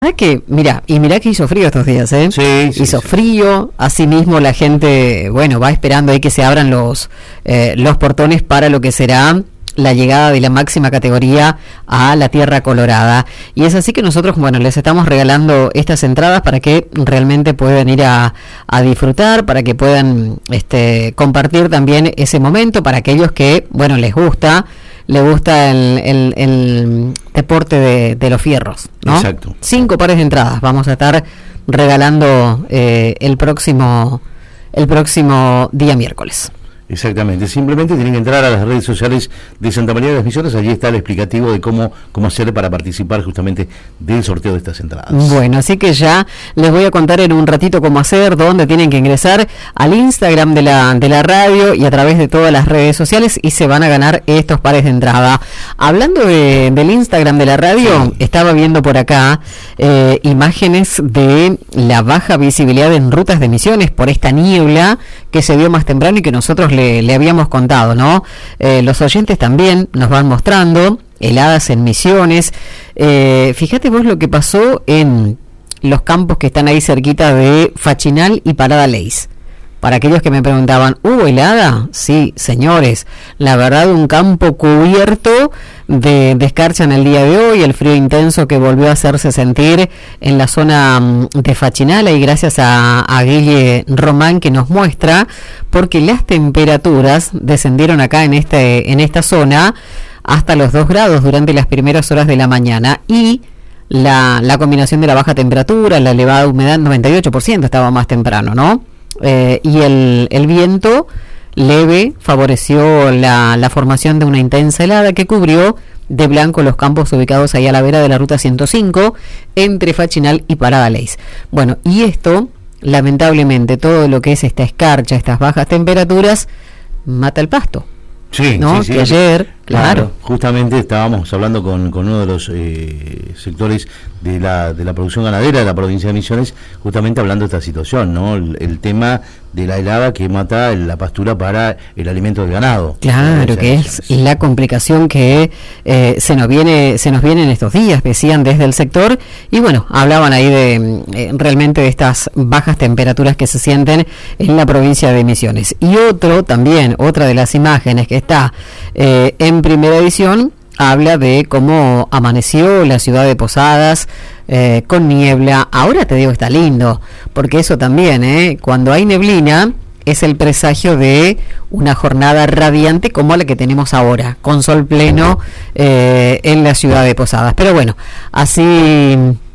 ¿Sabes qué? Mirá que hizo frío estos días, ¿eh? Sí, hizo frío, asimismo la gente, bueno, va esperando ahí que se abran los portones para lo que será la llegada de la máxima categoría a la Tierra Colorada. Y es así que nosotros, bueno, les estamos regalando estas entradas para que realmente puedan ir a disfrutar, para que puedan compartir también ese momento, para aquellos que, bueno, les gusta el deporte de los fierros, ¿no? Exacto. 5 pares de entradas vamos a estar regalando el próximo día miércoles. Exactamente, simplemente tienen que entrar a las redes sociales de Santa María de las Misiones, allí está el explicativo de cómo hacer para participar justamente del sorteo de estas entradas. Bueno, así que ya les voy a contar en un ratito cómo hacer, dónde tienen que ingresar al Instagram de la radio y a través de todas las redes sociales y se van a ganar estos pares de entrada. Hablando del Instagram de la radio, sí, estaba viendo por acá imágenes de la baja visibilidad en rutas de Misiones por esta niebla que se dio más temprano y que nosotros le habíamos contado, ¿no? Los oyentes también nos van mostrando heladas en Misiones. Fíjate vos lo que pasó en los campos que están ahí cerquita de Fachinal y Parada Leis. Para aquellos que me preguntaban, ¿hubo helada? Sí, señores, la verdad un campo cubierto de escarcha en el día de hoy, el frío intenso que volvió a hacerse sentir en la zona de Fachinal, y gracias a Guille Román que nos muestra, porque las temperaturas descendieron acá en esta zona hasta los 2 grados durante las primeras horas de la mañana, y la combinación de la baja temperatura, la elevada humedad, 98% estaba más temprano, ¿no? Y el viento leve favoreció la formación de una intensa helada que cubrió de blanco los campos ubicados ahí a la vera de la ruta 105 entre Fachinal y Parada Leis. Bueno, y esto, lamentablemente, todo lo que es esta escarcha, estas bajas temperaturas, mata el pasto. Sí, ¿no? sí, que ayer, claro. Justamente estábamos hablando con uno de los sectores de la producción ganadera de la provincia de Misiones, justamente hablando de esta situación, ¿no? El tema de la helada que mata la pastura para el alimento del ganado. Claro, que es la complicación que se nos viene en estos días, decían desde el sector, y bueno, hablaban ahí de realmente de estas bajas temperaturas que se sienten en la provincia de Misiones. Y otra de las imágenes que está en primera edición, habla de cómo amaneció la ciudad de Posadas con niebla. Ahora te digo, está lindo, porque eso también, cuando hay neblina, es el presagio de una jornada radiante como la que tenemos ahora, con sol pleno en la ciudad de Posadas. Pero bueno, así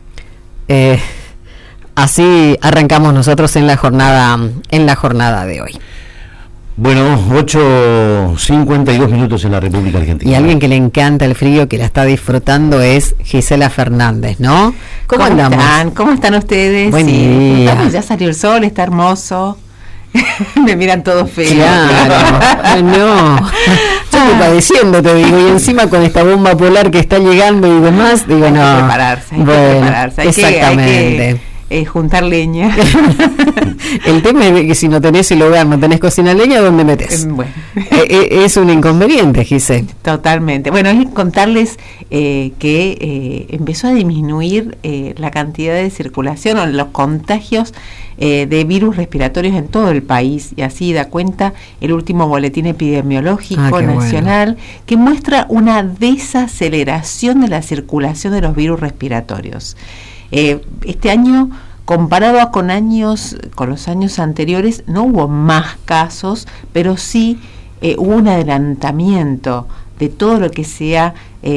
arrancamos nosotros en la jornada de hoy. Bueno, 8:52 minutos en la República Argentina. Y alguien que le encanta el frío, que la está disfrutando, es Gisela Fernández, ¿no? ¿Cómo andamos? ¿Cómo están ustedes? Buen día. Ya salió el sol, está hermoso. Me miran todos feos. Claro. No. Yo estoy padeciendo, te digo, y encima con esta bomba polar que está llegando y demás, digo, no. Hay que prepararse. Exactamente. Hay que juntar leña. El tema es que si no tenés el hogar, no tenés cocina leña, ¿dónde metés? Bueno. Es un inconveniente, Gise. Totalmente. Bueno, es contarles que empezó a disminuir la cantidad de circulación o los contagios de virus respiratorios en todo el país, y así da cuenta el último boletín epidemiológico nacional, que muestra una desaceleración de la circulación de los virus respiratorios. Este año, comparado con los años anteriores, no hubo más casos, pero sí hubo un adelantamiento de todo lo que sea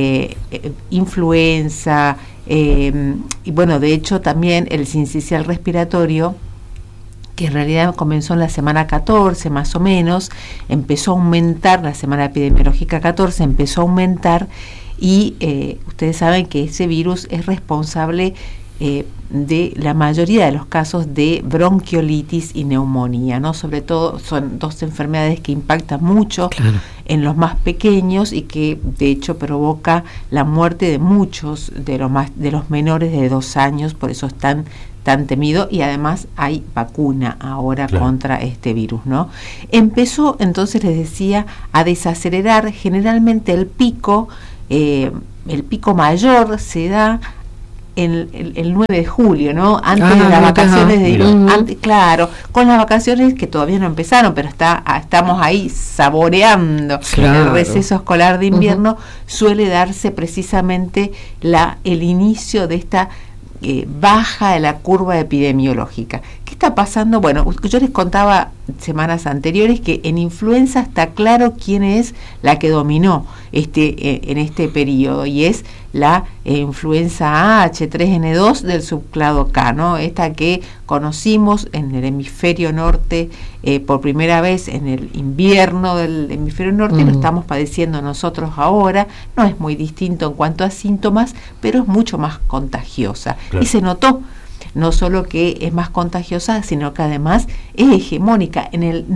influenza, y bueno, de hecho también el sincicial respiratorio, que en realidad comenzó en la semana 14 más o menos, empezó a aumentar, la semana epidemiológica 14 empezó a aumentar, y ustedes saben que ese virus es responsable de la mayoría de los casos de bronquiolitis y neumonía, ¿no? Sobre todo son 2 enfermedades que impactan mucho, claro, en los más pequeños, y que de hecho provoca la muerte de muchos de los menores de 2 años, por eso es tan temido, y además hay vacuna ahora, claro, contra este virus, ¿no? Empezó, entonces les decía, a desacelerar. Generalmente el pico mayor se da el 9 de julio, ¿no? Antes de las mira, vacaciones claro, con las vacaciones que todavía no empezaron, pero estamos ahí saboreando el receso escolar de invierno, suele darse precisamente el inicio de esta baja de la curva epidemiológica. ¿Qué está pasando? Bueno, yo les contaba semanas anteriores que en influenza está claro quién es la que dominó en este periodo, y es la influenza A H3N2 del subclado K, ¿no? Esta que conocimos en el hemisferio norte por primera vez en el invierno del hemisferio norte, lo estamos padeciendo nosotros ahora. No es muy distinto en cuanto a síntomas, pero es mucho más contagiosa. Claro. Y se notó no solo que es más contagiosa, sino que además es hegemónica. En el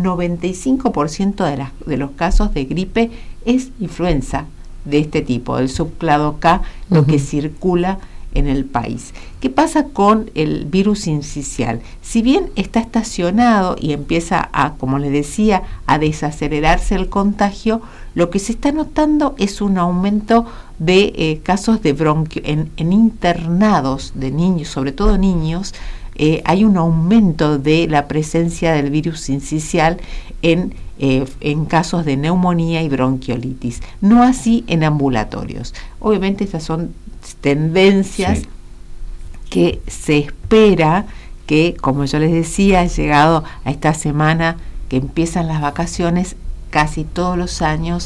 95% de los casos de gripe es influenza de este tipo, del subclado K, lo que circula en el país. ¿Qué pasa con el virus sincicial? Si bien está estacionado y empieza como les decía, a desacelerarse el contagio, lo que se está notando es un aumento de casos de bronquio en internados de niños, sobre todo niños. Hay un aumento de la presencia del virus sincicial en casos de neumonía y bronquiolitis, no así en ambulatorios. Obviamente estas son tendencias que se espera que, como yo les decía, llegado a esta semana que empiezan las vacaciones, casi todos los años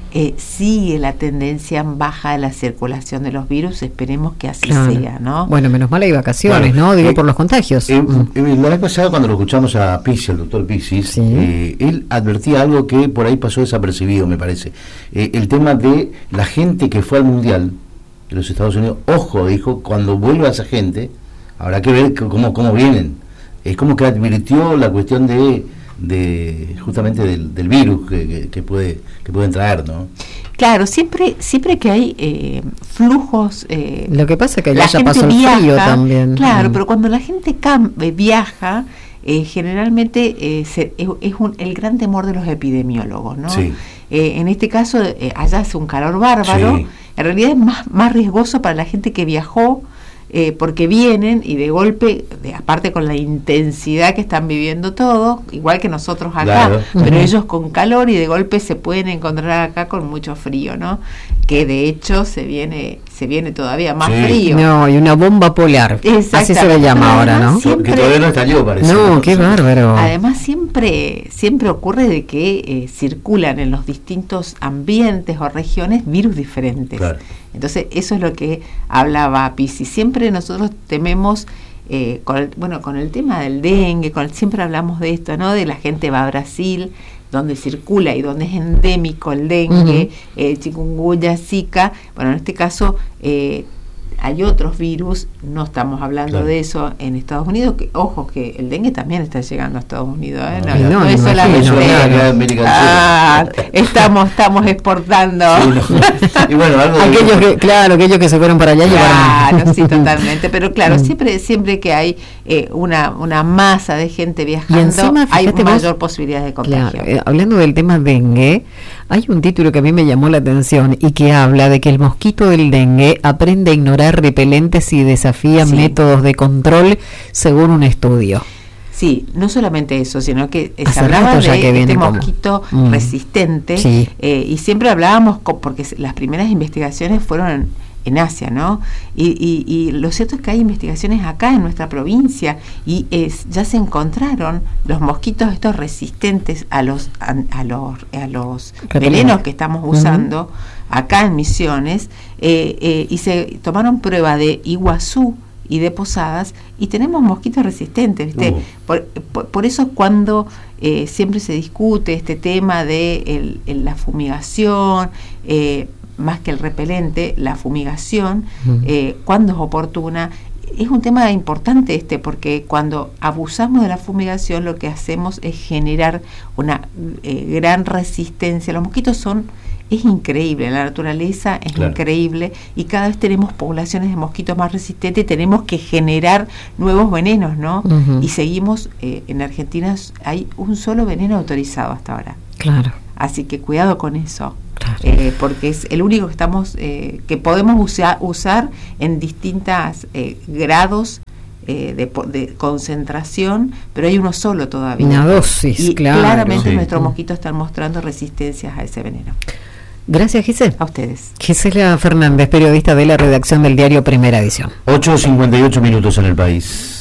sigue la tendencia en baja de la circulación de los virus. Esperemos que así sea, ¿no? Bueno, menos mal hay vacaciones, ¿no? Digo, por los contagios. La vez pasada, cuando lo escuchamos a Pizzi, al doctor Pizzi, él advertía algo que por ahí pasó desapercibido, me parece. El tema de la gente que fue al Mundial de los Estados Unidos. Ojo, dijo, cuando vuelva esa gente, habrá que ver cómo vienen. Es como que advirtió la cuestión de justamente del virus que pueden traer, ¿no? Claro, siempre que hay flujos, lo que pasa es que ya pasó el frío también. Claro, pero cuando la gente viaja, generalmente es el gran temor de los epidemiólogos, ¿no? Sí. En este caso, allá hace un calor bárbaro. Sí. En realidad es más riesgoso para la gente que viajó, porque vienen y de golpe, aparte con la intensidad que están viviendo todo, igual que nosotros acá, claro, pero ellos con calor, y de golpe se pueden encontrar acá con mucho frío, ¿no? Que de hecho se viene todavía más frío. No, y una bomba polar, así se le llama ahora, ¿no? Que todavía no estalló, parece. No, qué bárbaro. Además siempre ocurre de que circulan en los distintos ambientes o regiones virus diferentes. Claro. Entonces eso es lo que hablaba Pizzi. Siempre nosotros tememos con el tema del dengue, siempre hablamos de esto, ¿no? De la gente va a Brasil, donde circula y donde es endémico el dengue, chikungunya, zika. Bueno, en este caso hay otros virus, no estamos hablando de eso en Estados Unidos, que ojo, que el dengue también está llegando a Estados Unidos, no es solamente estamos exportando. Y bueno, aquellos que se fueron para allá llevaron. Sí, totalmente, pero claro, siempre que hay una masa de gente viajando, encima, hay mayor posibilidad de contagio. Claro, hablando del tema dengue, hay un título que a mí me llamó la atención y que habla de que el mosquito del dengue aprende a ignorar repelentes y desafía métodos de control, según un estudio. Sí, no solamente eso, sino que se hablaba de este mosquito resistente, y siempre hablábamos, porque las primeras investigaciones fueron en Asia, ¿no? Y lo cierto es que hay investigaciones acá en nuestra provincia, y ya se encontraron los mosquitos estos resistentes a los venenos que estamos usando acá en Misiones, y se tomaron prueba de Iguazú y de Posadas, y tenemos mosquitos resistentes, ¿viste? Por eso cuando siempre se discute este tema de la fumigación, más que el repelente, la fumigación, cuando es oportuna, es un tema importante porque cuando abusamos de la fumigación, lo que hacemos es generar una gran resistencia. Los mosquitos es increíble, la naturaleza es increíble, y cada vez tenemos poblaciones de mosquitos más resistentes, y tenemos que generar nuevos venenos, ¿no? Y seguimos, en Argentina hay un solo veneno autorizado hasta ahora. Claro. Así que cuidado con eso. Claro. Porque es el único que estamos que podemos usar en distintos grados de concentración, pero hay uno solo todavía. Una dosis, y claro. claramente Sí. nuestros mosquitos están mostrando resistencias a ese veneno. Gracias, Gisela. A ustedes. Gisela Fernández, periodista de la redacción del diario Primera Edición. 8:58 en el país.